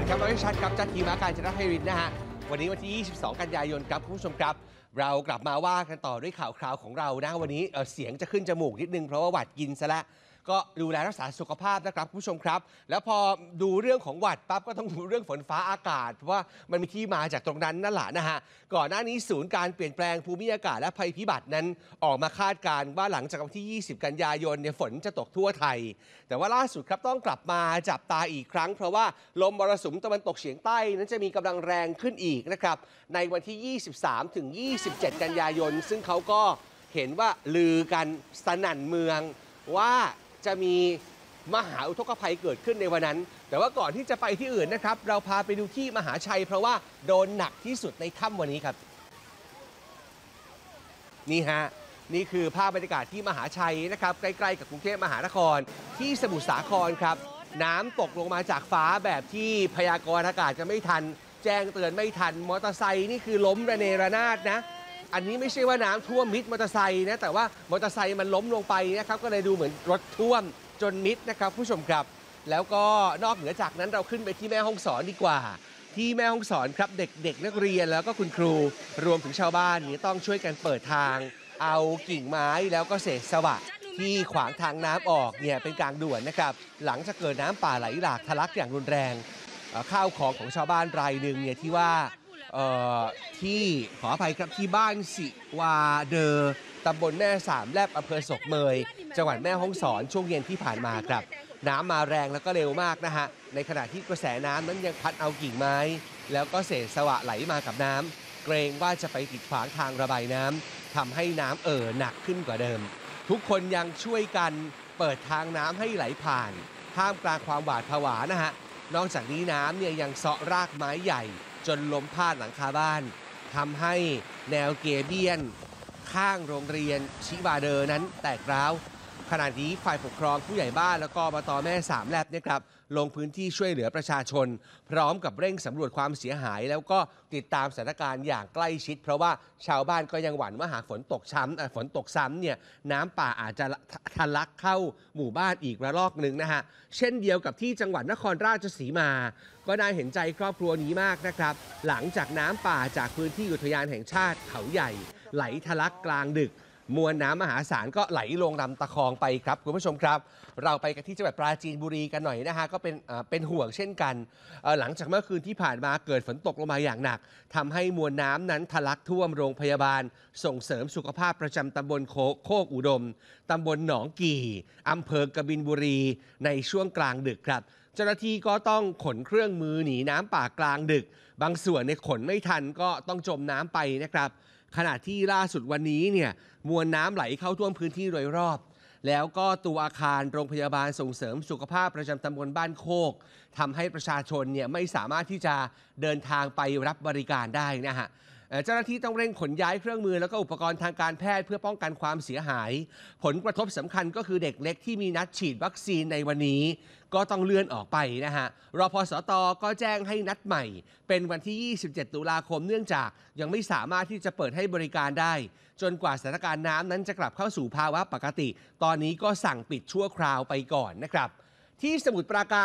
ครับเราให้ชัดครับจัดทีมการจนภัยรินนะฮะวันนี้วันที่ 22 กันยายนครับคุณผู้ชมครับเรากลับมาว่ากันต่อด้วยข่าวคราวของเรานะวันนี้เสียงจะขึ้นจมูกนิดนึงเพราะว่าหวัดกินซะแล้วก็ดูแลรักษาสุขภาพนะครับคุณผู้ชมครับแล้วพอดูเรื่องของหวัดปั๊บก็ต้องดูเรื่องฝนฟ้าอากาศเพราะว่ามันมีที่มาจากตรงนั้นนั่นแหละนะฮะก่อนหน้านี้ศูนย์การเปลี่ยนแปลงภูมิอากาศและภัยพิบัตินั้นออกมาคาดการณ์ว่าหลังจากวันที่ 20 กันยายนเนี่ยฝนจะตกทั่วไทยแต่ว่าล่าสุดครับต้องกลับมาจับตาอีกครั้งเพราะว่าลมมรสุมตะวันตกเฉียงใต้นั้นจะมีกำลังแรงขึ้นอีกนะครับในวันที่ 23 ถึง 27 กันยายนซึ่งเขาก็เห็นว่าลือกันสนั่นเมืองว่าจะมีมหาอุทกภัยเกิดขึ้นในวันนั้นแต่ว่าก่อนที่จะไปที่อื่นนะครับเราพาไปดูที่มหาชัยเพราะว่าโดนหนักที่สุดในค่ำวันนี้ครับนี่ฮะนี่คือภาพบรรยากาศที่มหาชัยนะครับใกล้ๆกับกรุงเทพมหานครที่สมุทรสาครครับน้ำตกลงมาจากฟ้าแบบที่พยากรณ์อากาศจะไม่ทันแจ้งเตือนไม่ทันมอเตอร์ไซค์นี่คือล้มระเนระนาดนะอันนี้ไม่ใช่ว่าน้ำท่วมมิดมอเตอร์ไซค์นะแต่ว่ามอเตอร์ไซค์มันล้มลงไปนะครับก็เลยดูเหมือนรถท่วมจนมิดนะครับผู้ชมครับแล้วก็นอกเหนือจากนั้นเราขึ้นไปที่แม่ฮ่องสอนดีกว่าที่แม่ฮ่องสอนครับเด็กๆนักเรียนแล้วก็คุณครูรวมถึงชาวบ้านนี่ต้องช่วยกันเปิดทางเอากิ่งไม้แล้วก็เศษสวะที่ขวางทางน้ำออกเนี่ยเป็นกลางด่วนนะครับหลังจากเกิดน้ำป่าไหลหลากทะลักอย่างรุนแรงข้าวของชาวบ้านรายหนึ่งเนี่ยที่ว่าที่ขออภัยครับที่บ้านสิวาเดอตำบลแม่สามแลบอำเภอศกเมยจังหวัดแม่ฮ่องสอนช่วงเย็นที่ผ่านมาครับน้ำมาแรงแล้วก็เร็วมากนะฮะในขณะที่กระแสน้ำนั้นยังพัดเอากิ่งไม้แล้วก็เศษสวะไหลมากับน้ำเกรงว่าจะไปติดขวางทางระบายน้ำทำให้น้ำหนักขึ้นกว่าเดิมทุกคนยังช่วยกันเปิดทางน้ำให้ไหลผ่านท่ามกลางความหวาดผวานะฮะนอกจากนี้น้ำเนี่ยยังเซาะรากไม้ใหญ่จนล้มพาดหลังคาบ้านทำให้แนวเกเบียนข้างโรงเรียนชิบาเดอร์นั้นแตกร้าวขณะนี้ฝ่ายปกครองผู้ใหญ่บ้านแล้วก็อบต.แม่สามแลบเนี่ยครับลงพื้นที่ช่วยเหลือประชาชนพร้อมกับเร่งสำรวจความเสียหายแล้วก็ติดตามสถานการณ์อย่างใกล้ชิดเพราะว่าชาวบ้านก็ยังหวั่นว่าหากฝนตกซ้ำเนี่ยน้ำป่าอาจจะทะลักเข้าหมู่บ้านอีกระลอกหนึ่งนะฮะเช่นเดียวกับที่จังหวัดนครราชสีมาก็น่าเห็นใจครอบครัวนี้มากนะครับหลังจากน้ำป่าจากพื้นที่อุทยานแห่งชาติเขาใหญ่ไหลทะลักกลางดึกมวลน้ำมหาศาลก็ไหลลงลำตะคองไปครับคุณผู้ชมครับเราไปกันที่จังหวัดปราจีนบุรีกันหน่อยนะฮะก็เป็นห่วงเช่นกันหลังจากเมื่อคืนที่ผ่านมาเกิดฝนตกลงมาอย่างหนักทำให้มวลน้ำนั้นทะลักท่วมโรงพยาบาลส่งเสริมสุขภาพประจำตำบลโคกอุดมตำบลหนองกี่อำเภอกบินบุรีในช่วงกลางดึกครับเจ้าหน้าที่ก็ต้องขนเครื่องมือหนีน้ำป่ากลางดึกบางส่วนในขนไม่ทันก็ต้องจมน้ำไปนะครับขณะที่ล่าสุดวันนี้เนี่ยมวลน้ำไหลเข้าท่วมพื้นที่โดยรอบแล้วก็ตัวอาคารโรงพยาบาลส่งเสริมสุขภาพประจำตำบลบ้านโคกทำให้ประชาชนเนี่ยไม่สามารถที่จะเดินทางไปรับบริการได้นะฮะเจ้าหน้าที่ต้องเร่งขนย้ายเครื่องมือแล้วก็อุปกรณ์ทางการแพทย์เพื่อป้องกันความเสียหายผลกระทบสำคัญก็คือเด็กเล็กที่มีนัดฉีดวัคซีนในวันนี้ก็ต้องเลื่อนออกไปนะฮะรพสต.ก็แจ้งให้นัดใหม่เป็นวันที่ 27 ตุลาคมเนื่องจากยังไม่สามารถที่จะเปิดให้บริการได้จนกว่าสถานการณ์น้ำนั้นจะกลับเข้าสู่ภาวะปกติตอนนี้ก็สั่งปิดชั่วคราวไปก่อนนะครับที่สมุทรปราการ